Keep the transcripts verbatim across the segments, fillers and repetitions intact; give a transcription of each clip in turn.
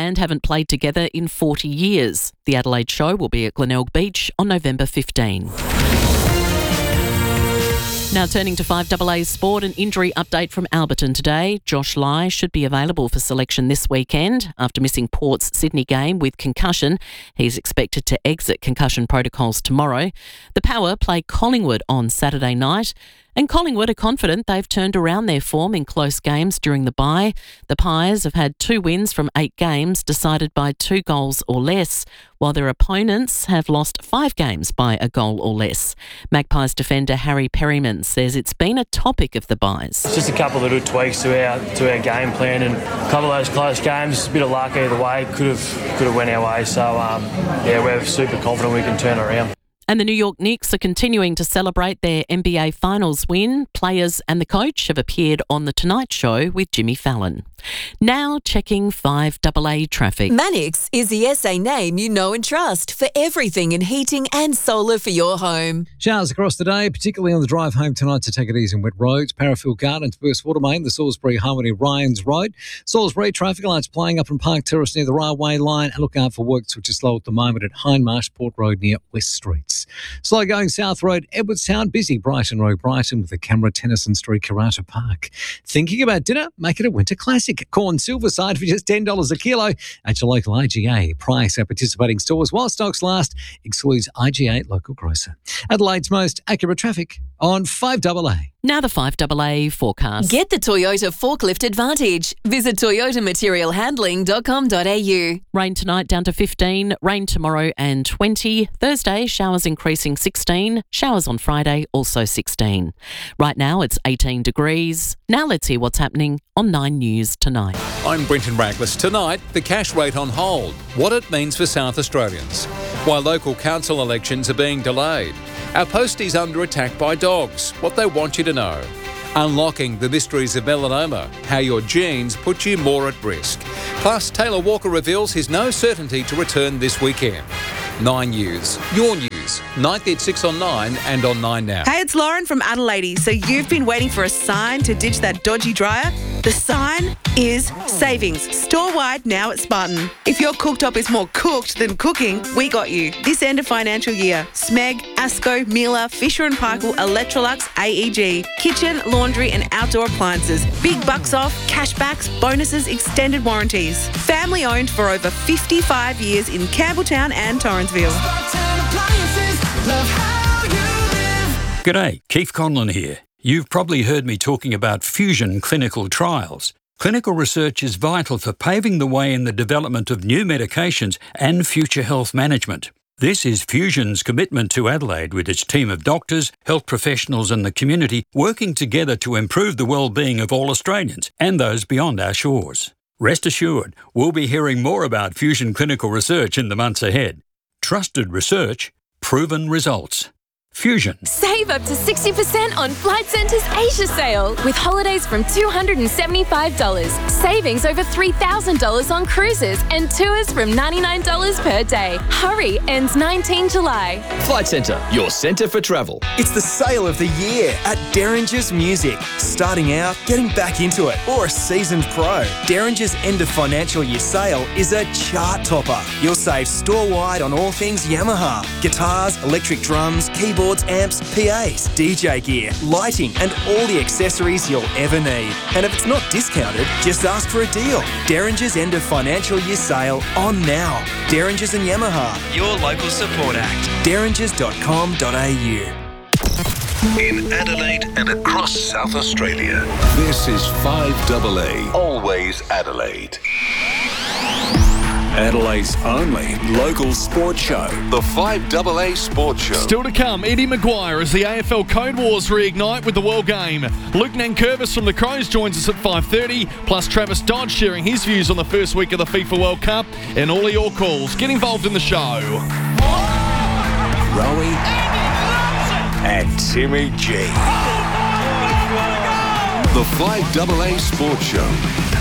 band haven't played together in forty years. The Adelaide show will be at Glenelg Beach on November fifteenth. Now turning to five A A's sport, an injury update from Alberton today. Josh Lai should be available for selection this weekend. After missing Port's Sydney game with concussion, he's expected to exit concussion protocols tomorrow. The Power play Collingwood on Saturday night. And Collingwood are confident they've turned around their form in close games during the bye. The Pies have had two wins from eight games decided by two goals or less, while their opponents have lost five games by a goal or less. Magpies defender Harry Perryman says it's been a topic of the byes. It's just a couple of little tweaks to our to our game plan, and a couple of those close games, a bit of luck either way, could have could have went our way. So um, yeah, we're super confident we can turn it around. And the New York Knicks are continuing to celebrate their N B A Finals win. Players and the coach have appeared on The Tonight Show with Jimmy Fallon. Now checking five A A traffic. Manix is the S A name you know and trust for everything in heating and solar for your home. Showers across the day, particularly on the drive home tonight, so take it easy on wet roads. Parafield Gardens, Burst Water Main, the Salisbury Harmony Ryans Road. Salisbury traffic lights playing up from Park Terrace near the railway line, and look out for works which are slow at the moment at Hindmarsh Port Road near West Streets. Slow going South Road, Edwardstown, busy Brighton Road, Brighton with the camera Tennyson Street, Karata Park. Thinking about dinner? Make it a winter classic. Corn Silverside for just ten dollars a kilo at your local I G A. Price at participating stores while stocks last. Excludes I G A local grocer. Adelaide's most accurate traffic on five A A. Now the five A A forecast. Get the Toyota Forklift Advantage. Visit toyota material handling dot com dot a u. Rain tonight down to fifteen, rain tomorrow and twenty. Thursday, showers increasing sixteen, showers on Friday also sixteen. Right now it's eighteen degrees. Now let's hear what's happening on Nine News tonight. I'm Brenton Raglas. Tonight, the cash rate on hold, what it means for South Australians. While local council elections are being delayed, our posties under attack by dogs, what they want you to know. Unlocking the mysteries of melanoma, how your genes put you more at risk. Plus, Taylor Walker reveals his no certainty to return this weekend. Nine News, your news, ninety at six on Nine and on Nine Now. Hey, it's Lauren from Adelaide. So you've been waiting for a sign to ditch that dodgy dryer? The sign is savings. Store-wide now at Spartan. If your cooktop is more cooked than cooking, we got you. This end of financial year, Smeg, Asco, Miele, Fisher and Paykel, Electrolux, A E G, kitchen, laundry and outdoor appliances. Big bucks off, cashbacks, bonuses, extended warranties. Family owned for over fifty-five years in Campbelltown and Torrensville. G'day, Keith Conlon here. You've probably heard me talking about fusion clinical trials. Clinical research is vital for paving the way in the development of new medications and future health management. This is Fusion's commitment to Adelaide with its team of doctors, health professionals and the community working together to improve the well-being of all Australians and those beyond our shores. Rest assured, we'll be hearing more about fusion clinical research in the months ahead. Trusted research, proven results. Fusion. Save up to sixty percent on Flight Centre's Asia sale with holidays from two hundred seventy-five dollars. Savings over three thousand dollars on cruises and tours from ninety-nine dollars per day. Hurry, ends nineteenth of July. Flight Centre, your centre for travel. It's the sale of the year at Derringer's Music. Starting out, getting back into it, or a seasoned pro. Derringer's end of financial year sale is a chart topper. You'll save store-wide on all things Yamaha. Guitars, electric drums, keyboards, amps, P As, D J gear, lighting and all the accessories you'll ever need. And if it's not discounted, just ask for a deal. Derringer's end of financial year sale on now. Derringer's and Yamaha, your local support act. derringers dot com dot a u. In Adelaide and across South Australia, this is five A A, always Adelaide. Adelaide's only local sports show, the five A A Sports Show. Still to come, Eddie Maguire as the A F L Code Wars reignite with the World Game. Luke Nankervis from the Crows joins us at five thirty, plus Travis Dodge sharing his views on the first week of the FIFA World Cup and all of your calls. Get involved in the show. Rowie and Timmy G. The five A A Sports Show.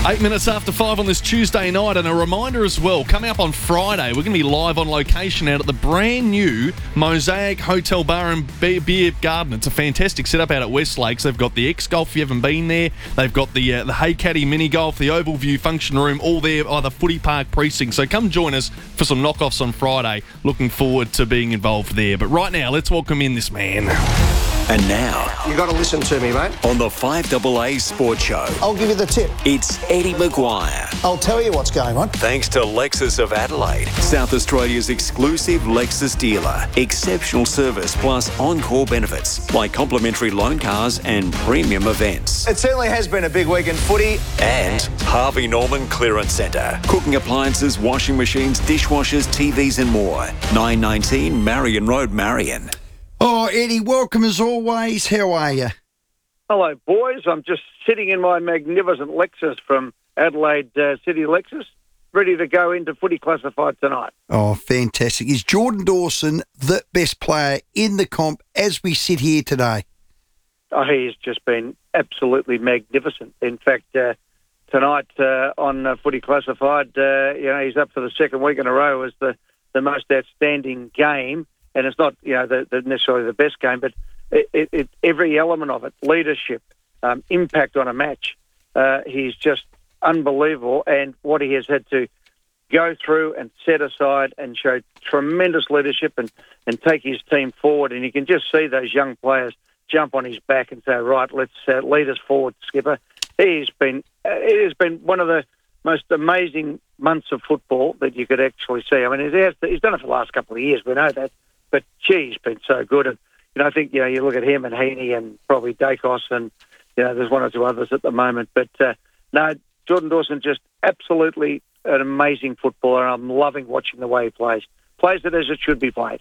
Eight minutes after five on this Tuesday night, and a reminder as well, coming up on Friday, we're going to be live on location out at the brand new Mosaic Hotel Bar and Beer Garden. It's a fantastic setup out at West Lakes. They've got the X-Golf if you haven't been there. They've got the uh, the Hey Caddy mini golf, the Oval View function room, all there by the Footy Park precinct. So come join us for some knockoffs on Friday. Looking forward to being involved there. But right now, let's welcome in this man. And now, you got to listen to me, mate. On the five A A Sports Show, I'll give you the tip. It's Eddie Maguire. I'll tell you what's going on. Thanks to Lexus of Adelaide, South Australia's exclusive Lexus dealer. Exceptional service plus encore benefits like complimentary loan cars and premium events. It certainly has been a big week in footy. And Harvey Norman Clearance Centre. Cooking appliances, washing machines, dishwashers, T Vs and more. nine nineteen Marion Road, Marion. Oh, Eddie, welcome as always. How are you? Hello, boys. I'm just sitting in my magnificent Lexus from Adelaide uh, City Lexus, ready to go into footy classified tonight. Oh, fantastic. Is Jordan Dawson the best player in the comp as we sit here today? Oh, he's just been absolutely magnificent. In fact, uh, tonight uh, on uh, footy classified, uh, you know, he's up for the second week in a row as the, the most outstanding game. And it's not, you know, the, the necessarily the best game, but it, it, it, every element of it, leadership, um, impact on a match, uh, he's just unbelievable. And what he has had to go through and set aside and show tremendous leadership and, and take his team forward. And you can just see those young players jump on his back and say, right, let's uh, lead us forward, Skipper. He's been, uh, it has been one of the most amazing months of football that you could actually see. I mean, he has, he's done it for the last couple of years, we know that. But, gee, he's been so good. And, you know, I think, you know, you look at him and Heaney and probably Dacos and, you know, there's one or two others at the moment. But, uh, no, Jordan Dawson just absolutely an amazing footballer. I'm loving watching the way he plays. Plays it as it should be played.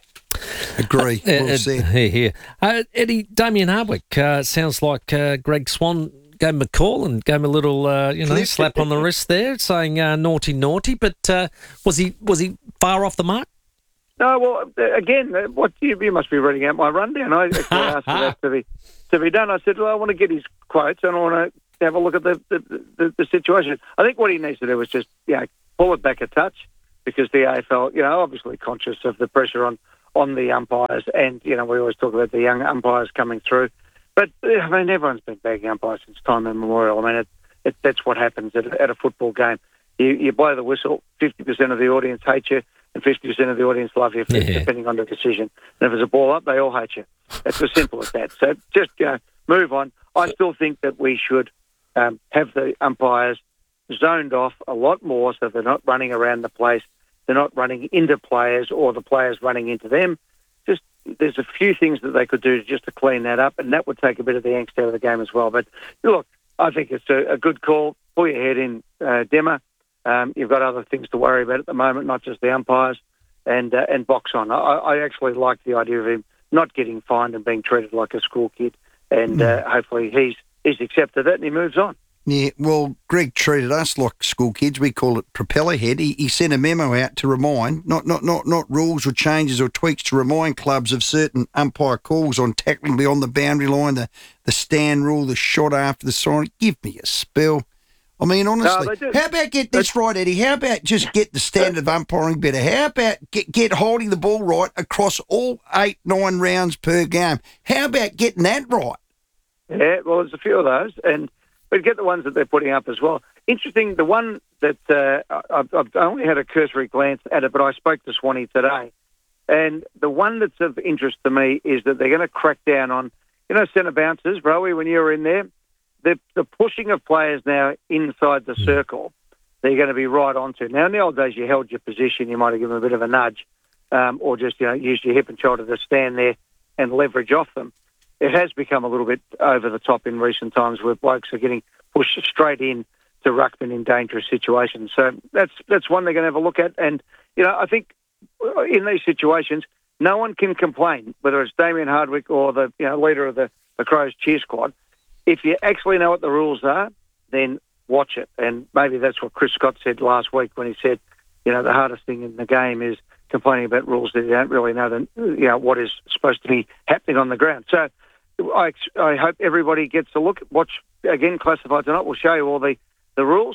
Agree. Uh, well uh, said. Here, here. Uh, Eddie, Damien Hardwick, uh, sounds like uh, Greg Swan gave him a call and gave him a little, uh, you know, Clip. slap on the wrist there, saying uh, naughty, naughty. But uh, was he was he far off the mark? No, well, again, what you, you must be reading out my rundown. I actually asked for that to be to be done. I said, well, I want to get his quotes and I want to have a look at the the, the the situation. I think what he needs to do is just, you know, pull it back a touch because the A F L, you know, obviously conscious of the pressure on, on the umpires and, you know, we always talk about the young umpires coming through. But, I mean, everyone's been bagging umpires since time immemorial. I mean, it, it, that's what happens at, at a football game. You, you blow the whistle, fifty percent of the audience hate you, and fifty percent of the audience love you, yeah. depending on the decision. And if there's a ball up, they all hate you. It's as simple as that. So just you know, move on. I still think that we should um, have the umpires zoned off a lot more so they're not running around the place, they're not running into players or the players running into them. Just there's a few things that they could do just to clean that up, and that would take a bit of the angst out of the game as well. But look, I think it's a, a good call. Pull your head in, uh, Demmer. Um, you've got other things to worry about at the moment, not just the umpires, and uh, and box on. I, I actually like the idea of him not getting fined and being treated like a school kid, and uh, hopefully he's he's accepted it and he moves on. Yeah, well, Greg treated us like school kids. We call it propeller head. He, he sent a memo out to remind, not not not not rules or changes or tweaks, to remind clubs of certain umpire calls on tackling beyond the boundary line, the, the stand rule, the shot after the sign. Give me a spell. I mean, honestly, no, how about get this right, Eddie? How about just get the standard of umpiring better? How about get, get holding the ball right across all eight, nine rounds per game? How about getting that right? Yeah, well, there's a few of those, and but get the ones that they're putting up as well. Interesting, the one that uh, I've, I've only had a cursory glance at it, but I spoke to Swanee today, and the one that's of interest to me is that they're going to crack down on, you know, centre bouncers, Rowie, when you were in there. The, the pushing of players now inside the circle, they're going to be right onto. Now, in the old days, you held your position, you might have given them a bit of a nudge, um, or just, you know, used your hip and shoulder to stand there and leverage off them. It has become a little bit over the top in recent times where blokes are getting pushed straight in to ruckman in dangerous situations. So that's that's one they're going to have a look at. And, you know, I think in these situations, no one can complain, whether it's Damien Hardwick or the, you know, leader of the, the Crows cheer squad. If you actually know what the rules are, then watch it. And maybe that's what Chris Scott said last week when he said, you know, the hardest thing in the game is complaining about rules that you don't really know, the, you know, what is supposed to be happening on the ground. So I, I hope everybody gets a look. Watch, again, Classified tonight. We'll show you all the, the rules.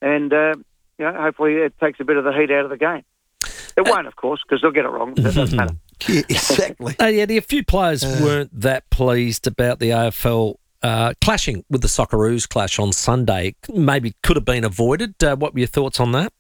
and uh, you know, hopefully it takes a bit of the heat out of the game. It won't, of course, because they'll get it wrong. So it doesn't matter. Yeah, exactly. Uh, yeah, a few players uh, weren't that pleased about the A F L uh, clashing with the Socceroos clash on Sunday. Maybe could have been avoided. Uh, what were your thoughts on that?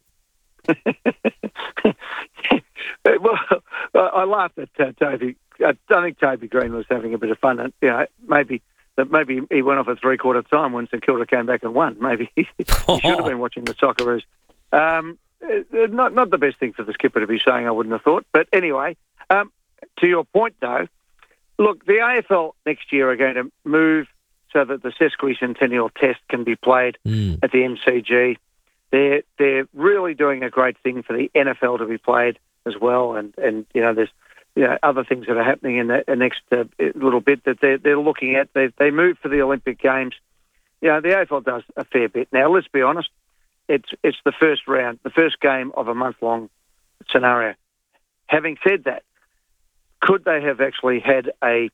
Well, I laughed at uh, Toby. I think Toby Green was having a bit of fun. And, you know, maybe that maybe he went off at three-quarter time when St Kilda came back and won. Maybe he, he should have been watching the Socceroos. Um, not not the best thing for the skipper to be saying, I wouldn't have thought. But anyway, um, to your point, though, look, the A F L next year are going to move so that the sesquicentennial test can be played mm. at the M C G. They're, they're really doing a great thing for the N F L to be played as well. And, and you know, there's you know, other things that are happening in the, the next uh, little bit that they're, they're looking at. They, they move for the Olympic Games. You know, the A F L does a fair bit. Now, let's be honest. It's it's the first round, the first game of a month-long scenario. Having said that, could they have actually had a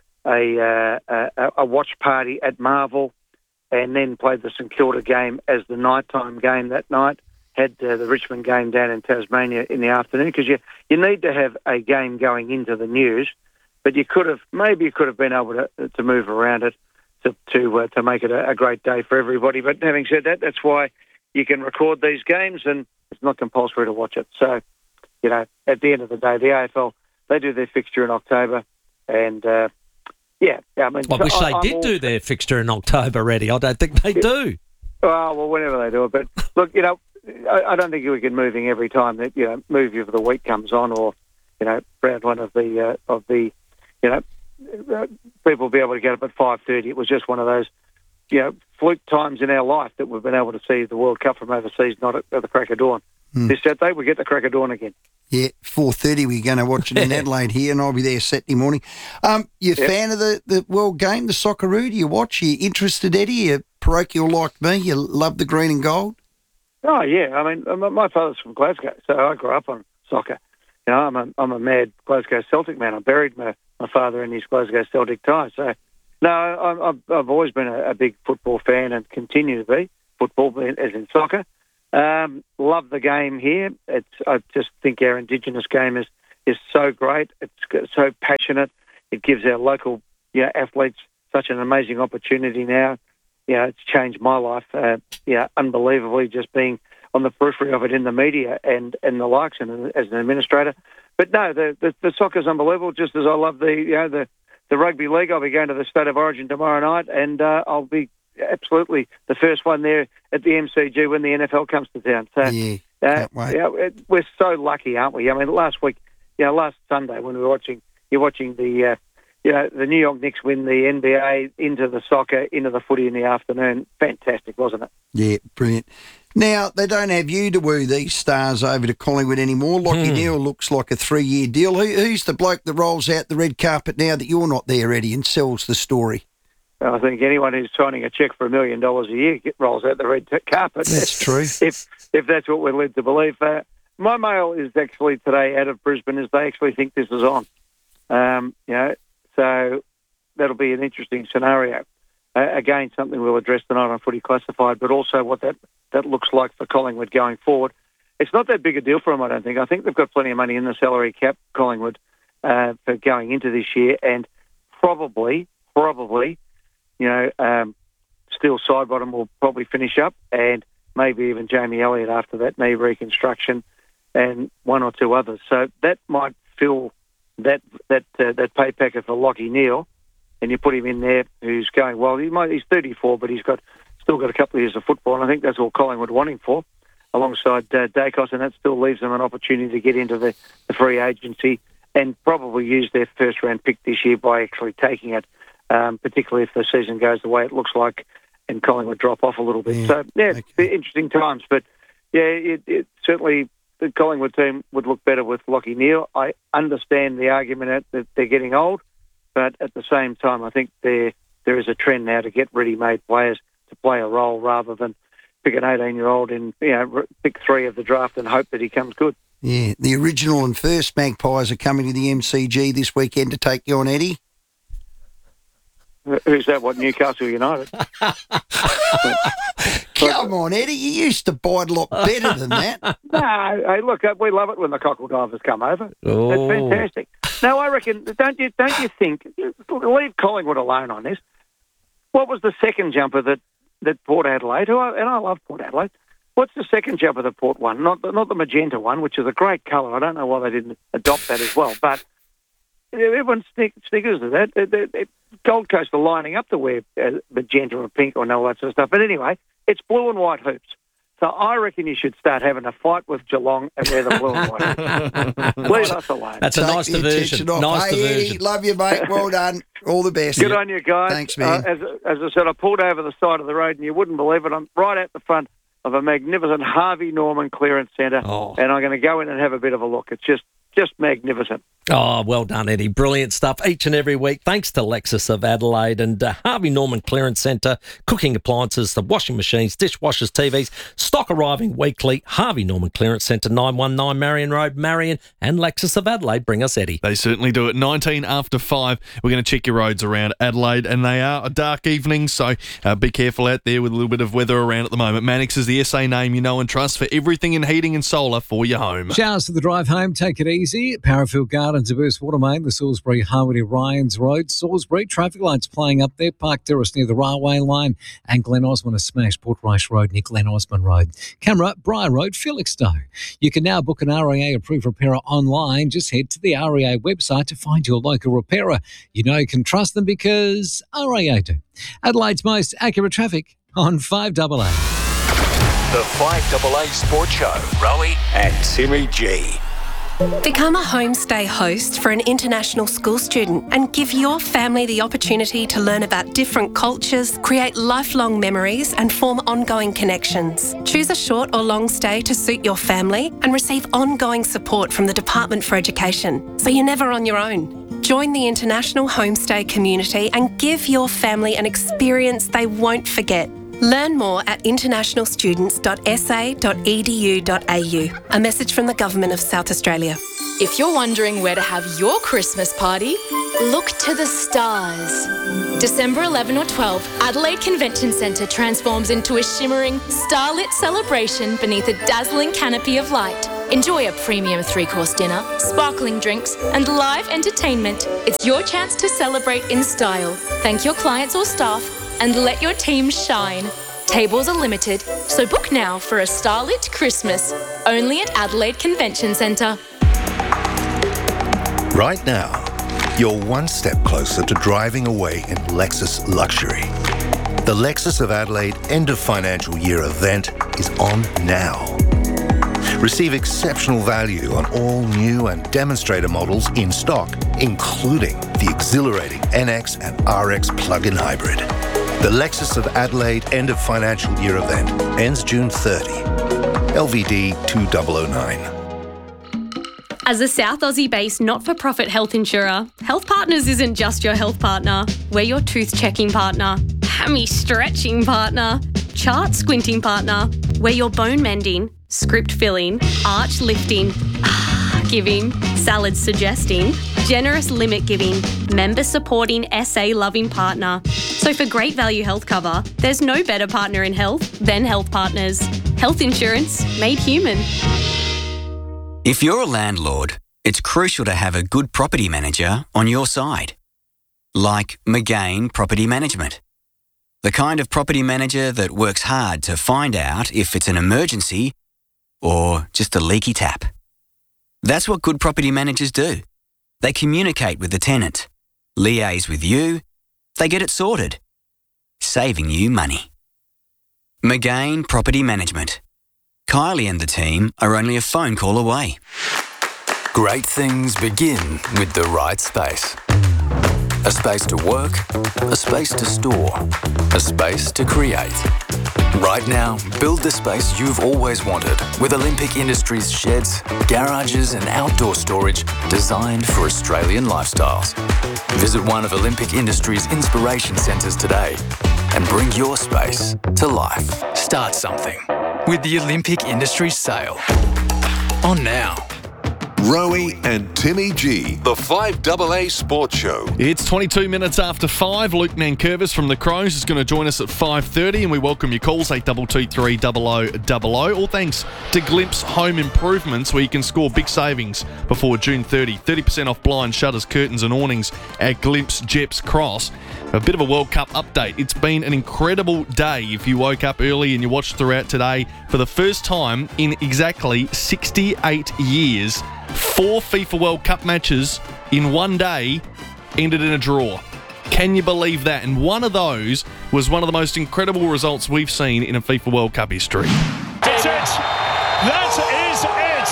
a, uh, a a watch party at Marvel and then played the St Kilda game as the nighttime game that night? Had uh, the Richmond game down in Tasmania in the afternoon, because you you need to have a game going into the news, but you could have maybe you could have been able to to move around it to to uh, to make it a, a great day for everybody. But having said that, that's why you can record these games, and it's not compulsory to watch it. So, you know, at the end of the day, the A F L, they do their fixture in October, and, uh, yeah. I mean, I wish I, they did all... do their fixture in October, Reddy. I don't think they do. Oh, well, whenever they do it. But, look, you know, I, I don't think we can moving every time that, you know, movie of the week comes on, or, you know, round one of the, uh, of the, you know, uh, people will be able to get up at five thirty. It was just one of those, you know, fluke times in our life that we've been able to see the World Cup from overseas, not at, at the crack of dawn. Mm. This Saturday, we get the crack of dawn again. Yeah, four thirty we're going to watch it in Adelaide here, and I'll be there Saturday morning. Um, you a yep. fan of the, the World Game, the Socceroo? Do you watch? Are you interested, Eddie? You parochial like me? You love the green and gold? Oh, yeah. I mean, my father's from Glasgow, so I grew up on soccer. You know, I'm a, I'm a mad Glasgow Celtic man. I buried my, my father in his Glasgow Celtic tie, so... No, I've, I've always been a, a big football fan and continue to be, football as in soccer. Um, love the game here. It's, I just think our Indigenous game is, is so great. It's so passionate. It gives our local you know, athletes such an amazing opportunity now. You know, it's changed my life, uh, you know, unbelievably, just being on the periphery of it in the media and, and the likes and as an administrator. But no, the, the, the soccer's unbelievable, just as I love the, you know, the, The rugby league. I'll be going to the State of Origin tomorrow night, and uh, I'll be absolutely the first one there at the M C G when the N F L comes to town. So, yeah, uh, yeah, it, we're so lucky, aren't we? I mean, last week, you know, last Sunday when we were watching, you're watching the, uh, you know, the New York Knicks win the N B A into the soccer, into the footy in the afternoon. Fantastic, wasn't it? Yeah, brilliant. Now, they don't have you to woo these stars over to Collingwood anymore. Lockie hmm. Neal looks like a three-year deal. Who, who's the bloke that rolls out the red carpet now that you're not there, Eddie, and sells the story? I think anyone who's signing a cheque for a million dollars a year get, rolls out the red t- carpet. That's true. If if that's what we're led to believe. Uh, my mail is actually today out of Brisbane is they actually think this is on. Um, you know, so that'll be an interesting scenario. Uh, again, something we'll address tonight on Footy Classified, but also what that, that looks like for Collingwood going forward. It's not that big a deal for them, I don't think. I think they've got plenty of money in the salary cap, Collingwood, uh, for going into this year, and probably, probably, you know, um, Steele Sidebottom will probably finish up, and maybe even Jamie Elliott after that knee reconstruction, and one or two others. So that might fill that that uh, that pay packet for Lockie Neal. And you put him in there, who's going well. He might, he's thirty-four, but he's got still got a couple of years of football, and I think that's all Collingwood want him for, alongside uh, Dacos, and that still leaves them an opportunity to get into the, the free agency and probably use their first-round pick this year by actually taking it, um, particularly if the season goes the way it looks like and Collingwood drop off a little bit. Yeah, so, yeah, okay. Interesting times. But, yeah, it, it certainly the Collingwood team would look better with Lockie Neal. I understand the argument that they're getting old. But at the same time, I think there there is a trend now to get ready-made players to play a role rather than pick an eighteen-year-old and you know pick three of the draft and hope that he comes good. Yeah, the original and first Magpies are coming to the M C G this weekend to take you on, Eddie. Who's that? What, Newcastle United? Come on, Eddie. You used to bite a lot better than that. No, hey, look, uh, we love it when the cockle divers come over. Oh. It's fantastic. No, I reckon. Don't you? Don't you think? Leave Collingwood alone on this. What was the second jumper that, that Port Adelaide? Who I, and I love Port Adelaide. What's the second jumper that Port won? Not the, not the magenta one, which is a great colour. I don't know why they didn't adopt that as well. But everyone sniggers at that. They, they, Gold Coast are lining up to wear uh, magenta or pink or all that sort of stuff. But anyway, it's blue and white hoops. So I reckon you should start having a fight with Geelong and wear the blue and white hoops. Leave us alone. That's a Take nice the diversion. attention off. Nice Hey, diversion. Eddie, love you, mate. Well done. All the best. Good on you guys. Thanks, man. Uh, as, as I said, I pulled over the side of the road and you wouldn't believe it. I'm right out the front of a magnificent Harvey Norman clearance centre, Oh. and I'm going to go in and have a bit of a look. It's just just magnificent. Oh, well done, Eddie. Brilliant stuff each and every week. Thanks to Lexus of Adelaide and uh, Harvey Norman Clearance Centre, cooking appliances, the washing machines, dishwashers, T Vs, stock arriving weekly. Harvey Norman Clearance Centre, nine one nine Marion Road, Marion, and Lexus of Adelaide. Bring us Eddie. They certainly do it. nineteen after five. We're going to check your roads around Adelaide, and they are a dark evening, so uh, be careful out there with a little bit of weather around at the moment. Mannix is the S A name you know and trust for everything in heating and solar for your home. Showers for the drive home. Take it easy. Parafield Gardens, a Burst Water Main, the Salisbury Harmony Ryans Road. Salisbury, traffic lights playing up there. Park Terrace near the railway line. And Glen Osmond has smashed Port Rice Road near Glen Osmond Road. Camera, Briar Road, Felixstowe. You can now book an R E A approved repairer online. Just head to the R E A website to find your local repairer. You know you can trust them because R E A do. Adelaide's most accurate traffic on five A A. The five A A Sports Show. Rowie and Timmy G. Become a homestay host for an international school student and give your family the opportunity to learn about different cultures, create lifelong memories and form ongoing connections. Choose a short or long stay to suit your family and receive ongoing support from the Department for Education, so you're never on your own. Join the international homestay community and give your family an experience they won't forget. Learn more at international students dot s a dot e d u dot a u. A message from the Government of South Australia. If you're wondering where to have your Christmas party, look to the stars. December eleventh or twelfth, Adelaide Convention Centre transforms into a shimmering, starlit celebration beneath a dazzling canopy of light. Enjoy a premium three-course dinner, sparkling drinks, and live entertainment. It's your chance to celebrate in style. Thank your clients or staff and let your team shine. Tables are limited, so book now for a starlit Christmas, only at Adelaide Convention Centre. Right now, you're one step closer to driving away in Lexus luxury. The Lexus of Adelaide end of financial year event is on now. Receive exceptional value on all new and demonstrator models in stock, including the exhilarating N X and R X plug-in hybrid. The Lexus of Adelaide end of financial year event ends June thirtieth. L V D two thousand nine. As a South Aussie-based not-for-profit health insurer, Health Partners isn't just your health partner. We're your tooth-checking partner, hammy-stretching partner, chart-squinting partner. We're your bone-mending, script-filling, arch-lifting, giving, salad-suggesting, generous limit-giving, member-supporting, S A-loving partner. So for great value health cover, there's no better partner in health than Health Partners. Health insurance made human. If you're a landlord, it's crucial to have a good property manager on your side. Like McGain Property Management. The kind of property manager that works hard to find out if it's an emergency or just a leaky tap. That's what good property managers do. They communicate with the tenant, liaise with you, they get it sorted, saving you money. McGain Property Management. Kylie and the team are only a phone call away. Great things begin with the right space. A space to work, a space to store, a space to create. Right now, build the space you've always wanted with Olympic Industries sheds, garages and outdoor storage designed for Australian lifestyles. Visit one of Olympic Industries' inspiration centres today and bring your space to life. Start something with the Olympic Industries sale. On now. Rowie and Timmy G, the five A A Sports Show. It's twenty-two minutes after five. Luke Nankervis from the Crows is going to join us at five thirty, and we welcome your calls, eight two two three zero zero zero zero. All thanks to Glimpse Home Improvements, where you can score big savings before June thirtieth. thirty percent off blinds, shutters, curtains and awnings at Glimpse Jeps Cross. A bit of a World Cup update. It's been an incredible day if you woke up early and you watched throughout today. For the first time in exactly sixty-eight years, four FIFA World Cup matches in one day ended in a draw. Can you believe that? And one of those was one of the most incredible results we've seen in a FIFA World Cup history. That's it. That is it.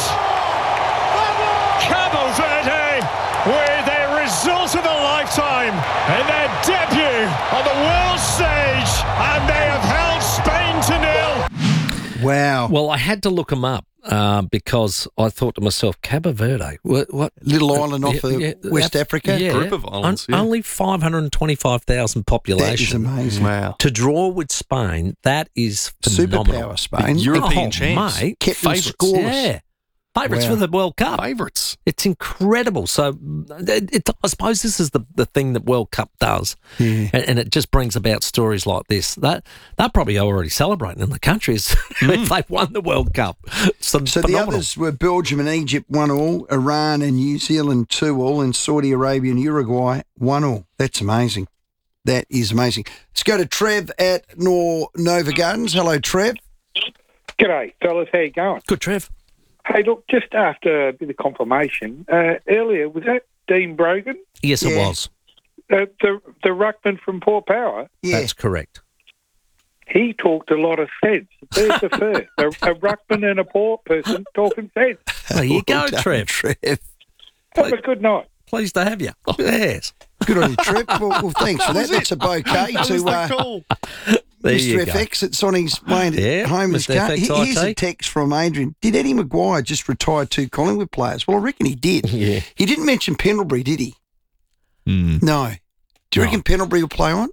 Cabo Verde with a result of a lifetime in their debut on the world stage, and they have held Spain to nil. Wow. Well, I had to look them up uh, because I thought to myself, Cabo Verde, what? what Little island off of West Africa? Yeah, Group of islands, On- yeah. Only five hundred twenty-five thousand population. That is amazing. Wow. To draw with Spain, that is phenomenal. Superpower Spain. The European oh, champs. Mate, Kept them favourites. scoreless. Yeah. Favourites Wow. for the World Cup. Favourites. It's incredible. So it, it, I suppose this is the, the thing that World Cup does. Yeah. And, and it just brings about stories like this. That They're probably already celebrating in the countries if they've won the World Cup. Some So phenomenal. the others were Belgium and Egypt one all, Iran and New Zealand two all, and Saudi Arabia and Uruguay one all. That's amazing. That is amazing. Let's go to Trev at Nor Nova Gardens. Hello, Trev. G'day, fellas. How you going? Good, Trev. Hey, look, just after a bit of confirmation, uh, earlier, was that Dean Brogan? Yes, it was. Uh, the the ruckman from Port Power? That's correct. He talked a lot of sense. There's the first. A, a ruckman and a Port person talking sense. There you go, Well done, Trev. Trev. Have a good night. Pleased to have you. Yes. Good on you, Trev. Well, well thanks for that. That's a bouquet That was to the uh, call. There Mister you go. F X. It's on his way Yeah, home. Mister His F car. X Here's I T. a text from Adrian. Did Eddie Maguire just retire two Collingwood players? Well, I reckon he did. Yeah. He didn't mention Pendlebury, did he? Mm. No. Do you No. reckon Pendlebury will play on?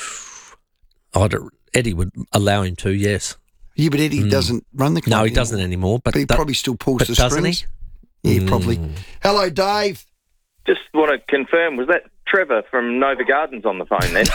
I'd, Eddie would allow him to, yes. Yeah, but Eddie Mm. doesn't run the club. No, he anymore. doesn't anymore. But, But he that- probably still pulls but the doesn't strings. he? Yeah, probably. Mm. Hello, Dave. Just want to confirm, was that Trevor from Nova Gardens on the phone then?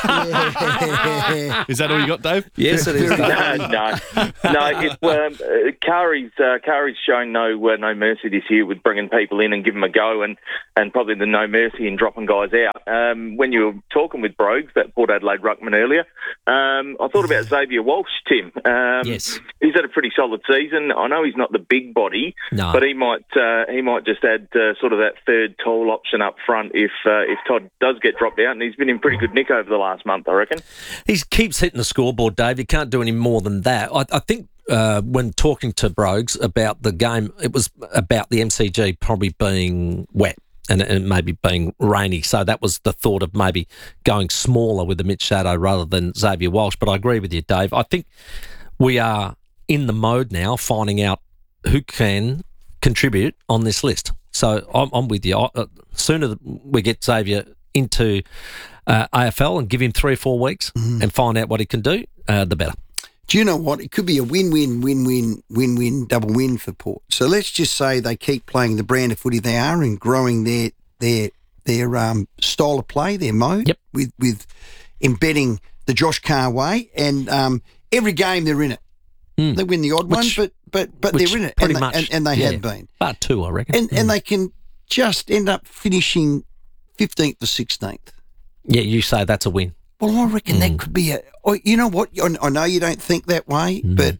Is that all you got, Dave? Yes, it is. no, no, no. It's, um, uh, Kari's, uh, Kari's shown no uh, no mercy this year with bringing people in and giving them a go, and, and probably the no mercy in dropping guys out. Um, when you were talking with Brogues, that Port Adelaide ruckman earlier, um, I thought about Xavier Walsh, Tim. Um, Yes. He's had a pretty solid season. I know he's not the big body, No. but he might uh, he might just add uh, sort of that third tall option up front if uh, if Todd does get dropped out, and he's been in pretty good nick over the last month, I reckon. He keeps hitting the scoreboard, Dave. You can't do any more than that. I, I think uh, when talking to Brogues about the game, it was about the M C G probably being wet and, and maybe being rainy. So that was the thought of maybe going smaller with the Mitch Shadow rather than Xavier Walsh. But I agree with you, Dave. I think we are in the mode now finding out who can contribute on this list. So I'm, I'm with you. I, uh, sooner we get Xavier into uh, A F L and give him three or four weeks Mm-hmm. and find out what he can do, uh, the better. Do you know what? It could be a win-win, win-win, win-win, double win for Port. So let's just say they keep playing the brand of footy they are and growing their their their um, style of play, their mode, yep. with with embedding the Josh Carr way, and um, every game they're in it. Mm. They win the odd Which- one, but but but which they're in it, pretty and, much, they, and, and they yeah. have been. About two, I reckon. And and they can just end up finishing fifteenth or sixteenth. Yeah, you say that's a win. Well, I reckon that could be a. Oh, you know what? I, I know you don't think that way, but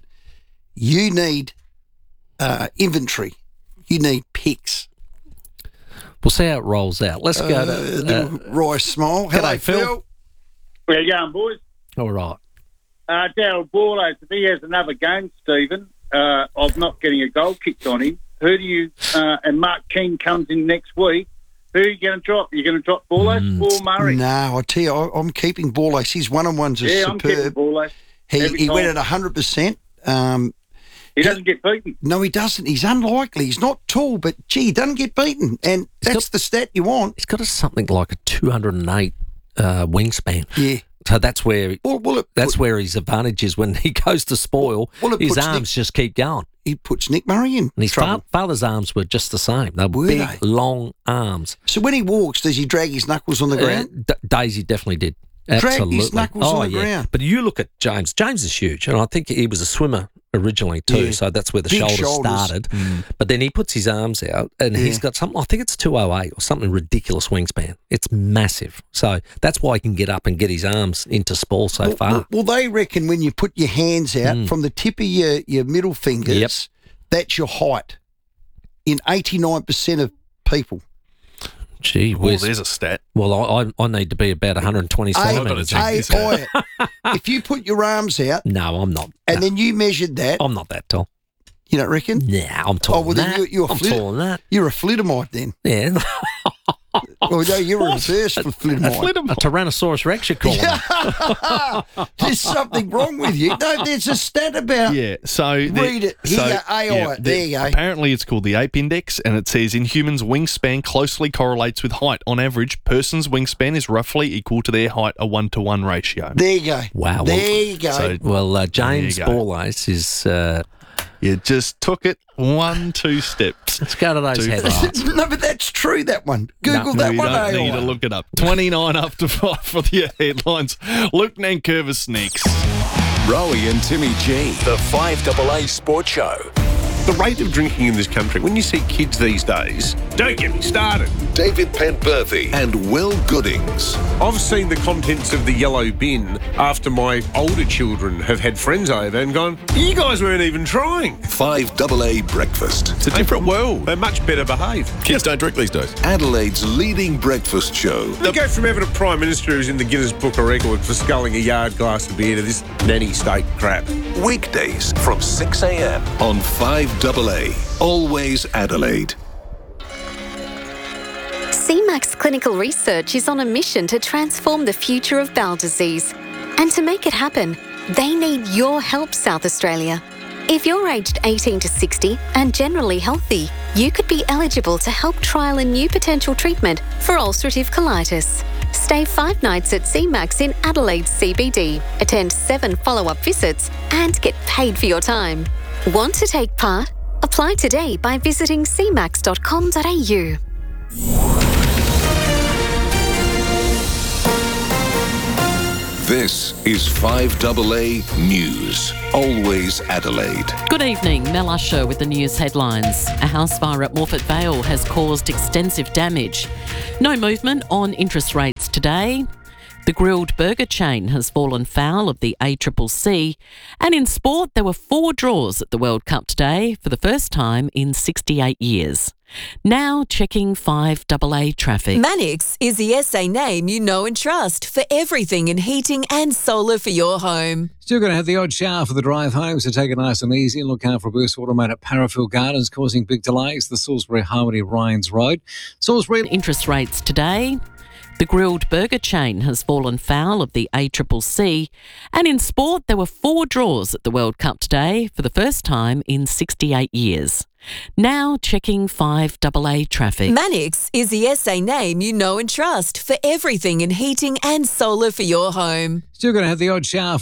you need uh, inventory. You need picks. We'll see how it rolls out. Let's go Uh, to little Roy Smile. Hello, G'day, Phil. Phil. Where you going, boys? All right. Uh, Daryl Borlase, if he has another game, Stephen, uh, of not getting a goal kicked on him, who do you, uh, and Mark King comes in next week, who are you going to drop? Are you going to drop Borlase Mm. or Murray? No, I tell you, I, I'm keeping Borlase. His one-on-ones are yeah, I'm keeping superb. Borlase. He, Every he went time. at one hundred percent. Um, He doesn't get beaten. no, he doesn't. He's unlikely. He's not tall, but, gee, he doesn't get beaten. And that's the stat you want. He's got a, something like a two hundred eight uh, wingspan. Yeah. So that's where well, well, it, that's where his advantage is when he goes to spoil. Well, it his puts arms just keep going. he puts Nick Murray in And his trouble. fa- father's arms were just the same. They were, Were big, they? long arms. So when he walks, does he drag his knuckles on the ground? Uh, D- Daisy definitely did. Dragged his Absolutely. knuckles oh, on the yeah. ground. But you look at James. James is huge, and I think he was a swimmer originally too. Yeah. So that's where the Big shoulders, shoulders. started. Mm. But then he puts his arms out, and he's Yeah. got something. I think it's two oh eight or something ridiculous wingspan. It's massive. So that's why he can get up and get his arms into spool so well, far. Well, well, they reckon when you put your hands out Mm. from the tip of your, your middle fingers, Yep. that's your height in eighty-nine percent of people. Gee Well, whiz. there's a stat. Well, I, I, I need to be about one hundred twenty Hey, centimetres. hey, oi, if you put your arms out No, I'm not. and then you measured that, I'm not that tall. you don't reckon? Nah, I'm taller Oh, well, than then that. you, you're, a I'm flit- taller than that. you're a flittermite then. Yeah. Oh, no, you're a reverse for flittermite. A Tyrannosaurus Rex, you're calling it. There's something wrong with you. No, there's a stat about. Yeah, so Read it. Here you go, A I. There you go. Apparently, it's called the Ape Index, and it says in humans, wingspan closely correlates with height. On average, person's wingspan is roughly equal to their height, a one to one ratio. There you go. Wow. There well, you go. So- Well, uh, James There you go. Borlase is. Uh, You just took it one, two steps. let's go to those Two headlines. no, but that's true, that one. Google No, that you one, don't A I. need to look it up. twenty-nine after five for the headlines. Luke Nankervis sneaks. Rowie and Timmy G, the five double A Sports Show. The rate of drinking in this country, when you see kids these days, don't get me started. David Penberthy and Will Goodings. I've seen the contents of the yellow bin after my older children have had friends over and gone, you guys weren't even trying. five double A Breakfast. It's a different world. They're much better behaved. Kids don't drink these days. Adelaide's leading breakfast show. They go from having a Prime Minister who's in the Guinness Book of Records for sculling a yard glass of beer to this nanny state crap. Weekdays from six a.m. on five double A. Always Adelaide. C MAX Clinical Research is on a mission to transform the future of bowel disease. And to make it happen, they need your help, South Australia. If you're aged eighteen to sixty and generally healthy, you could be eligible to help trial a new potential treatment for ulcerative colitis. Stay five nights at C MAX in Adelaide C B D, attend seven follow-up visits, and get paid for your time. Want to take part? Apply today by visiting c max dot com dot a u. This is five double A News. Always Adelaide. Good evening, Mel Usher with the news headlines. A house fire at Morphett Vale has caused extensive damage. No movement on interest rates today. The grilled burger chain has fallen foul of the A C C C. And in sport, there were four draws at the World Cup today for the first time in sixty-eight years. Now checking five double A traffic. Manix is the S A name you know and trust for everything in heating and solar for your home. Still going to have the odd shower for the drive home, so take it nice and easy and look out for a burst water main at Parafield Gardens causing big delays. The Salisbury Harmony Ryans Road. Salisbury Interest rates today. The grilled burger chain has fallen foul of the A C C C. And in sport, there were four draws at the World Cup today for the first time in sixty-eight years. Now checking five double A traffic. Manix is the S A name you know and trust for everything in heating and solar for your home. Still going to have the odd shower for